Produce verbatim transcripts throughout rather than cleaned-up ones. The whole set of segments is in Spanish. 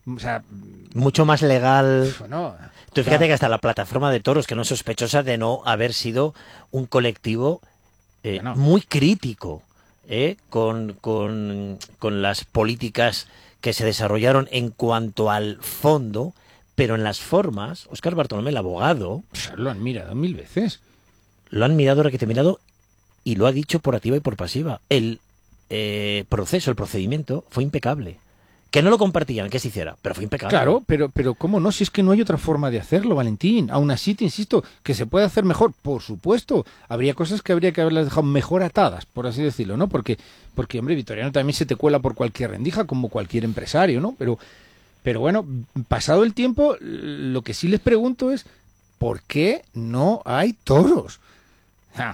O sea, mucho más legal. Bueno, Tú fíjate que hasta la plataforma de toros, que no es sospechosa de no haber sido un colectivo eh, bueno. muy crítico eh, con, con, con las políticas que se desarrollaron en cuanto al fondo, pero en las formas, Óscar Bartolomé, el abogado, Pues lo han mirado mil veces. lo han mirado, ahora que te he mirado, y lo ha dicho por activa y por pasiva. El eh, proceso, el procedimiento fue impecable. Que no lo compartían, que se hiciera, pero fue impecable. Claro, pero, pero ¿cómo no? Si es que no hay otra forma de hacerlo, Valentín. Aún así, te insisto, que se puede hacer mejor, por supuesto. Habría cosas que habría que haberlas dejado mejor atadas, por así decirlo, ¿no? Porque, porque hombre, Vitoriano también se te cuela por cualquier rendija, como cualquier empresario, ¿no? Pero, pero bueno, pasado el tiempo, lo que sí les pregunto es, ¿por qué no hay toros? Ah,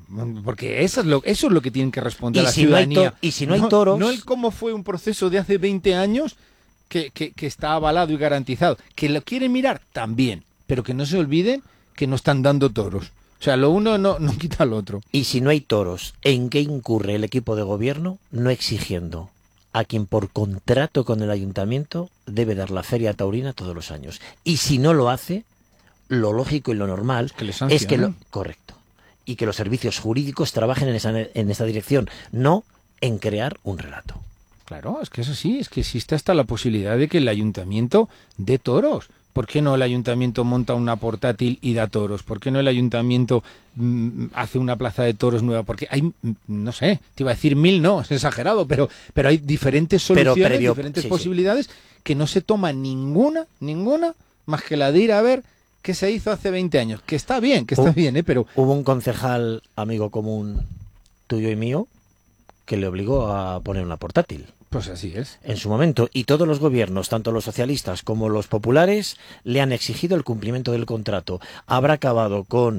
porque eso es lo, eso es lo que tienen que responder Y a la si no hay ciudadanía. to- y si no hay toros- No el cómo fue un proceso de hace veinte años que, que, que está avalado y garantizado. Que lo quieren mirar también, pero que no se olviden que no están dando toros. O sea, lo uno no, no quita lo otro. Y si no hay toros, ¿en qué incurre el equipo de gobierno? No exigiendo a quien por contrato con el ayuntamiento debe dar la feria taurina todos los años. Y si no lo hace, lo lógico y lo normal que le es que lo... sancionen. Correcto. Y que los servicios jurídicos trabajen en esa, en esa dirección, no en crear un relato. Claro, es que eso sí, es que existe hasta la posibilidad de que el ayuntamiento dé toros. ¿Por qué no el ayuntamiento monta una portátil y da toros? ¿Por qué no el ayuntamiento mm, hace una plaza de toros nueva? Porque hay, mm, no sé, te iba a decir mil, no, es exagerado, pero, pero hay diferentes Pero soluciones, previo- diferentes sí, sí. posibilidades que no se toma ninguna, ninguna, más que la de ir a ver qué se hizo hace veinte años. Que está bien, que está Oh. bien, ¿eh? Pero Hubo un concejal amigo común tuyo y mío que le obligó a poner una portátil pues así es. en su momento, y todos los gobiernos, tanto los socialistas como los populares, le han exigido el cumplimiento del contrato. Habrá acabado con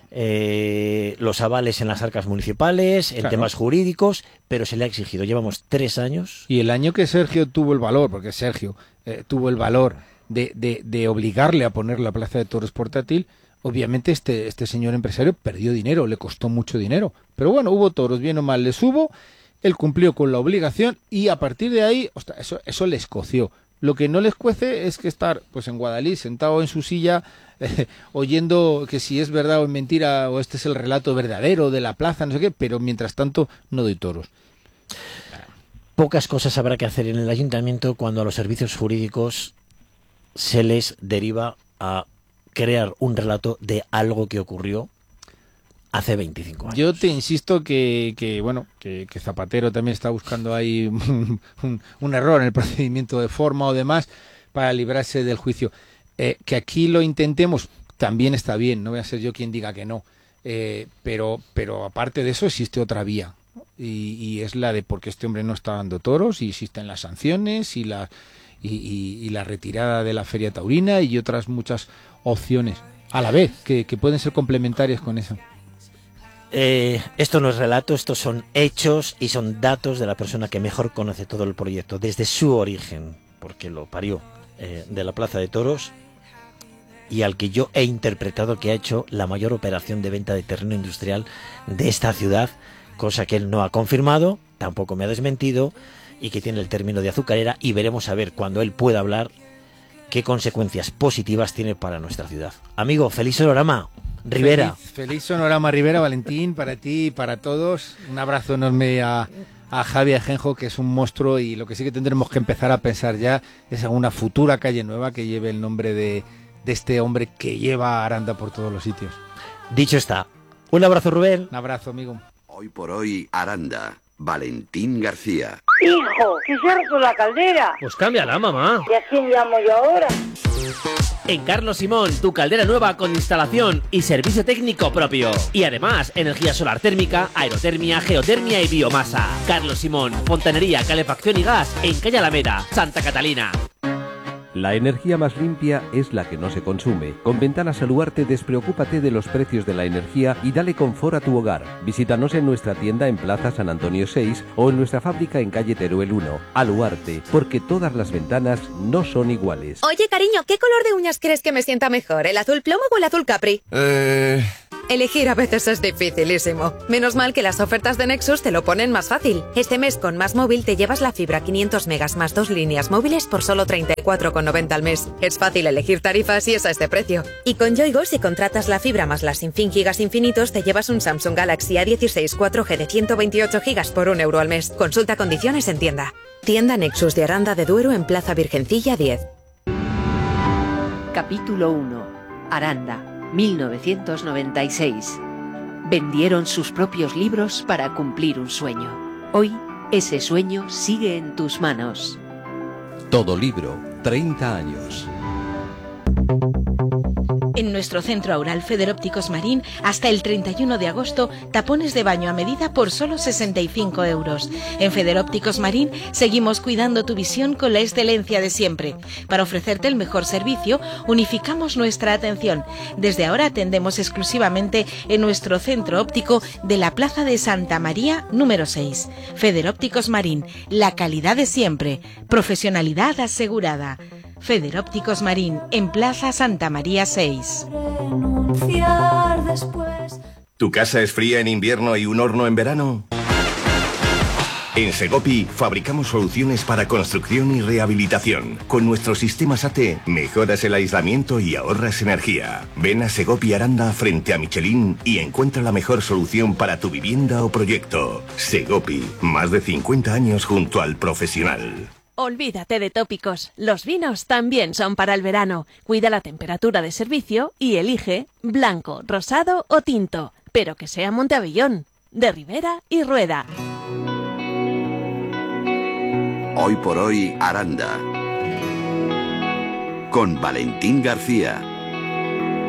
eh, los avales en las arcas municipales, en Claro. temas jurídicos, pero se le ha exigido. Llevamos tres años. Y el año que Sergio tuvo el valor, porque Sergio eh, tuvo el valor de, de, de obligarle a poner la plaza de toros portátil, obviamente este, este señor empresario perdió dinero, le costó mucho dinero. Pero bueno, hubo toros, bien o mal les hubo, él cumplió con la obligación y a partir de ahí, ostras, eso, eso les coció. Lo que no les cuece es que estar pues en Guadalí, sentado en su silla, eh, oyendo que si es verdad o es mentira, o este es el relato verdadero de la plaza, no sé qué, pero mientras tanto no doy toros. Pocas cosas habrá que hacer en el ayuntamiento cuando a los servicios jurídicos se les deriva a crear un relato de algo que ocurrió hace veinticinco años. Yo te insisto que, que bueno, que, que Zapatero también está buscando ahí un, un, un error en el procedimiento de forma o demás para librarse del juicio. Eh, que aquí lo intentemos también está bien, no voy a ser yo quien diga que no. Eh, pero, pero aparte de eso existe otra vía. Y, y es la de porque este hombre no está dando toros y existen las sanciones y la, y, y, y la retirada de la feria taurina y otras muchas opciones a la vez que, que pueden ser complementarias con eso. Eh, esto no es relato, estos son hechos y son datos de la persona que mejor conoce todo el proyecto, desde su origen, porque lo parió, eh, de la Plaza de Toros, y al que yo he interpretado que ha hecho la mayor operación de venta de terreno industrial de esta ciudad, cosa que él no ha confirmado, tampoco me ha desmentido, y que tiene el término de azucarera, y veremos a ver cuando él pueda hablar qué consecuencias positivas tiene para nuestra ciudad. Amigo, feliz Sonorama, Rivera. Feliz, feliz Sonorama Rivera, Valentín, para ti y para todos. Un abrazo enorme a, a Javi Ajenjo, que es un monstruo, y lo que sí que tendremos que empezar a pensar ya es en una futura calle nueva que lleve el nombre de, de este hombre que lleva a Aranda por todos los sitios. Dicho está, un abrazo, Rubén. Un abrazo, amigo. Hoy por hoy, Aranda. Valentín García. Hijo, que se ha roto la caldera. Pues cámbiala, mamá. ¿Y a quién llamo yo ahora? En Carlos Simón, tu caldera nueva con instalación y servicio técnico propio. Y además, energía solar térmica, aerotermia, geotermia y biomasa. Carlos Simón, fontanería, calefacción y gas en calle Alameda, Santa Catalina. La energía más limpia es la que no se consume. Con Ventanas Aluarte despreocúpate de los precios de la energía y dale confort a tu hogar. Visítanos en nuestra tienda en Plaza San Antonio seis o en nuestra fábrica en calle Teruel uno. Aluarte, porque todas las ventanas no son iguales. Oye, cariño, ¿qué color de uñas crees que me sienta mejor? ¿El azul plomo o el azul capri? Eh... Elegir a veces es dificilísimo. Menos mal que las ofertas de Nexus te lo ponen más fácil. Este mes con Más Móvil te llevas la fibra quinientos megas más dos líneas móviles por solo treinta y cuatro con noventa al mes. Es fácil elegir tarifas y es a este precio. Y con Yoigo, si contratas la fibra más las Infin gigas infinitos, te llevas un Samsung Galaxy A dieciséis cuatro G de ciento veintiocho gigas por un euro al mes. Consulta condiciones en tienda. Tienda Nexus de Aranda de Duero en Plaza Virgencilla diez. Capítulo uno. Aranda, mil novecientos noventa y seis. Vendieron sus propios libros para cumplir un sueño. Hoy, ese sueño sigue en tus manos. Todo libro, treinta años. En nuestro centro Aural Federópticos Marín, hasta el treinta y uno de agosto, tapones de baño a medida por solo sesenta y cinco euros. En Federópticos Marín seguimos cuidando tu visión con la excelencia de siempre. Para ofrecerte el mejor servicio, unificamos nuestra atención. Desde ahora atendemos exclusivamente en nuestro centro óptico de la Plaza de Santa María número seis. Federópticos Marín, la calidad de siempre, profesionalidad asegurada. Federópticos Marín, en Plaza Santa María seis. ¿Tu casa es fría en invierno y un horno en verano? En Segopi fabricamos soluciones para construcción y rehabilitación. Con nuestro sistema SATE mejoras el aislamiento y ahorras energía. Ven a Segopi Aranda frente a Michelin y encuentra la mejor solución para tu vivienda o proyecto. Segopi, más de cincuenta años junto al profesional. Olvídate de tópicos, los vinos también son para el verano. Cuida la temperatura de servicio y elige blanco, rosado o tinto, pero que sea Monteavellón, de Ribera y Rueda. Hoy por hoy, Aranda. Con Valentín García.